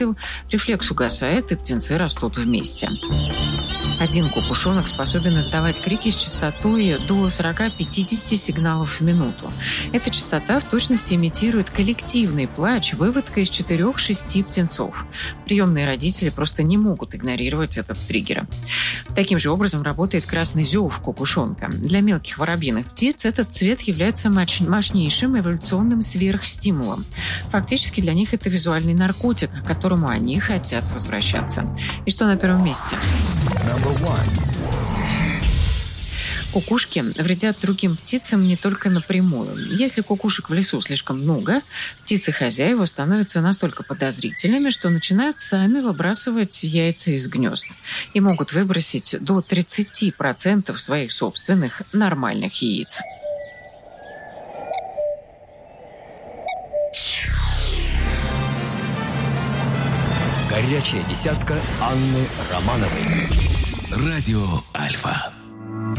рефлекс угасает, и птенцы растут вместе. Один кукушонок способен издавать крики с частотой до 40-50 сигналов в минуту. Эта частота в точности имитирует коллективный плач выводка из 4-6 птенцов. Приемные родители просто не могут игнорировать этот триггер. Таким же образом работает красный зев кукушонка. Для мелких воробьиных птиц этот цвет является мощнейшим эволюционным сверхстимулом. Фактически для них это визуальный наркотик, к которому они хотят возвращаться. И что на первом месте? Кукушки вредят другим птицам не только напрямую. Если кукушек в лесу слишком много, птицы-хозяева становятся настолько подозрительными, что начинают сами выбрасывать яйца из гнезд и могут выбросить до 30% своих собственных нормальных яиц. Горячая десятка Анны Романовой. Радио Альфа.